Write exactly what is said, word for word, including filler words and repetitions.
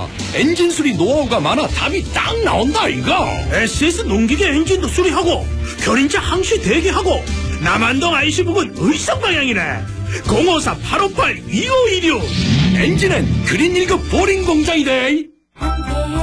엔진 수리 노하우가 많아 답이 딱 나온다 이거. 에스에스 농기계 엔진도 수리하고 견인차 항시 대기하고 남한동 아이씨 부근 의성 방향이네. 공오사 팔오팔 이오이육. 엔진은 그린 일 급 보링 공장이래.